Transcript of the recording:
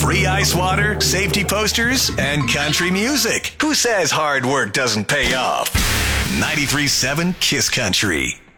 Free ice water, safety posters, and country music. Who says hard work doesn't pay off? 93.7 Kiss Country.